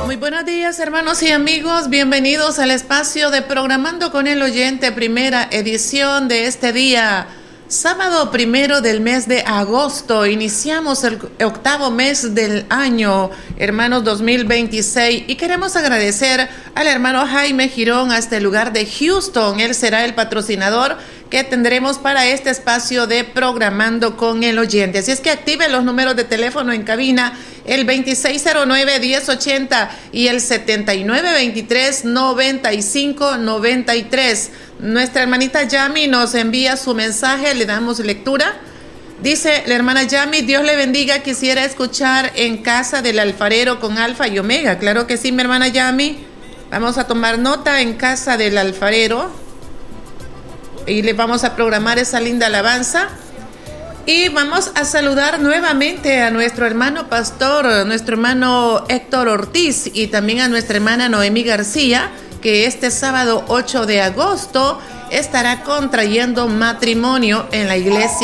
Muy buenos días, hermanos y amigos. Bienvenidos al espacio de Programando con el Oyente, primera edición de este día, sábado 1 del mes de agosto. Iniciamos el octavo mes del año, hermanos, 2026, y queremos agradecer al hermano Jaime Girón hasta el lugar de Houston. Él será el patrocinador que tendremos para este espacio de Programando con el Oyente. Así es que active los números de teléfono en cabina, el 2609-1080 y el 7923-9593. Nuestra hermanita Yami nos envía su mensaje, le damos lectura. Dice la hermana Yami: Dios le bendiga, quisiera escuchar En Casa del Alfarero con Alfa y Omega. Claro que sí, mi hermana Yami. Vamos a tomar nota, En Casa del Alfarero, y le vamos a programar esa linda alabanza. Y vamos a saludar nuevamente a nuestro hermano pastor, nuestro hermano Héctor Ortiz, y también a nuestra hermana Noemí García, que este sábado 8 de agosto estará contrayendo matrimonio en la iglesia